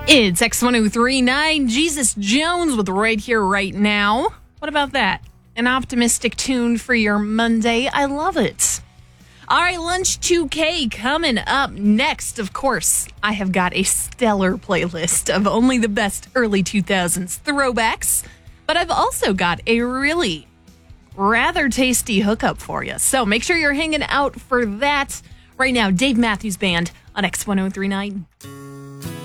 It's X1039, Jesus Jones with Right Here, Right Now. What about that? An optimistic tune for your Monday. I love it. All right, Lunch 2K coming up next. Of course, I have got a stellar playlist of only the best early 2000s throwbacks, but I've also got a really rather tasty hookup for you. So make sure you're hanging out for that. Right now, Dave Matthews Band on X1039.